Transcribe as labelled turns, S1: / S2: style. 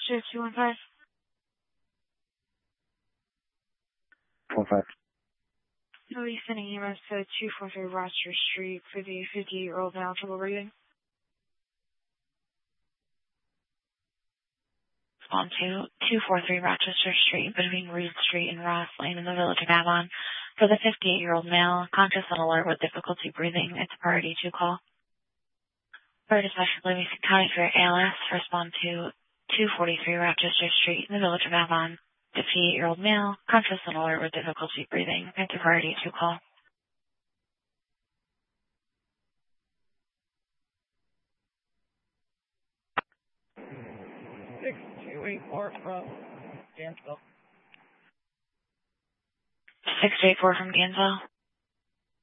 S1: Rochester 215.
S2: 45.
S1: So he's sending EMS to 243 Rochester Street for the 58-year-old male trouble breathing.
S3: On to 243 Rochester Street between Reed Street and Ross Lane in the village of Avon. For the 58-year-old male, conscious and alert with difficulty breathing, it's a priority 2 call. For dispatch of Livingston County for ALS, respond to 243 Rochester Street in the village of Avon. 58-year-old male, conscious and alert with difficulty breathing, it's a priority 2 call.
S4: From Gainesville.
S3: 684 from Gainesville.